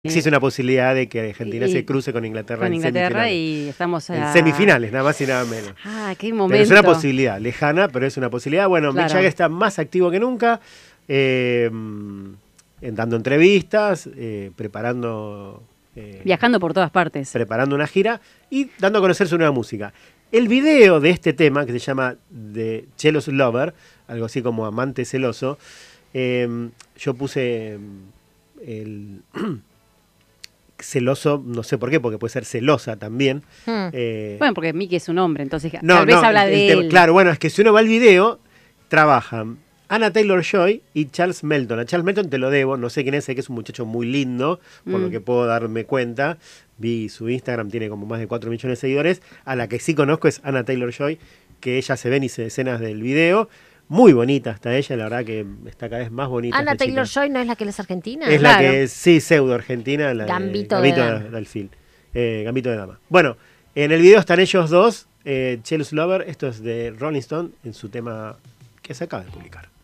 Existe una posibilidad de que Argentina se cruce con Inglaterra, con en Inglaterra semifinales. y estamos En semifinales, nada más y nada menos. Ah, qué momento. Pero es una posibilidad, lejana, pero es una posibilidad. Bueno, Claro. Mick Jagger está más activo que nunca, dando entrevistas, preparando... viajando por todas partes. Preparando una gira y dando a conocer su nueva música. El video de este tema, que se llama The Jealous Lover, algo así como amante celoso, yo puse el... celoso, no sé por qué, porque puede ser celosa también. Bueno, porque Mickey es un hombre, entonces no, tal vez no, habla de él. Claro, bueno, es que si uno va al video, trabajan Anna Taylor-Joy y Charles Melton. A Charles Melton te lo debo, no sé quién es, sé que es un muchacho muy lindo, por lo que puedo darme cuenta. Vi su Instagram, tiene como más de 4 millones de seguidores. A la que sí conozco es Anna Taylor-Joy, que ella se ven y se escenas del video. Muy bonita está ella, la verdad que está cada vez más bonita. Anna Taylor-Joy no es la que es argentina. Es la que sí, pseudo argentina, la Gambito de alfil. Gambito de dama. Bueno, en el video están ellos dos, Jealous Lover, esto es de Rolling Stone, en su tema que se acaba de publicar.